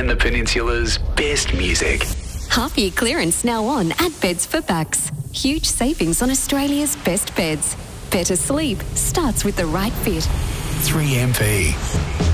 and the Peninsula's best music. Half-year clearance now on at Beds for Bucks. Huge savings on Australia's best beds. Better sleep starts with the right fit. 3MP.